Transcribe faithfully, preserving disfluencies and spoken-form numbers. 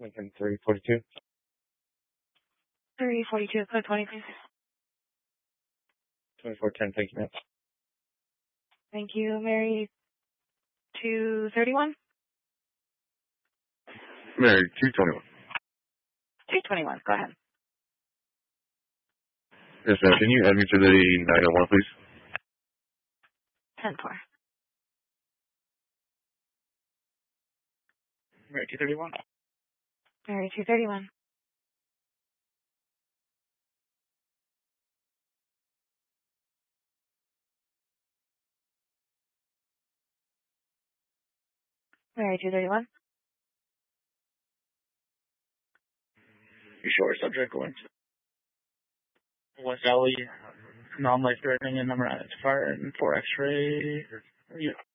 Lincoln three forty-two. three forty-two, code twenty, please. twenty-four ten, thank you, ma'am. Thank you. Mary two thirty-one? Mary two twenty-one. two twenty-one, go ahead. Yes, ma'am. Can you add me to the nine oh one, please? ten four. Mary two thirty-one. Mary two thirty-one. Mary two thirty-one. You sure? Subject going to West Valley, non-life threatening and number fire and four X-ray.